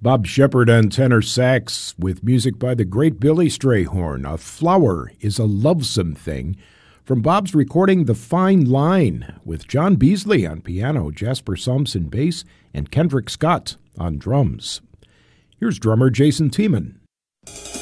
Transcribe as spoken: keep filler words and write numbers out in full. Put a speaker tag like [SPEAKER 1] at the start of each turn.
[SPEAKER 1] Bob Shepard on tenor sax with music by the great Billy Strayhorn. A Flower is a Lovesome Thing from Bob's recording The Fine Line with John Beasley on piano, Jasper Thompson bass, and Kendrick Scott on drums. Here's drummer Jason Tiemann.